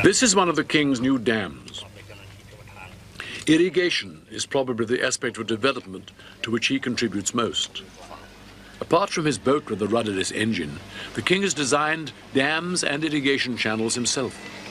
This is one of the king's new dams. Irrigation is probably the aspect of development to which he contributes most. Apart from his boat with the rudderless engine, the king has designed dams and irrigation channels himself.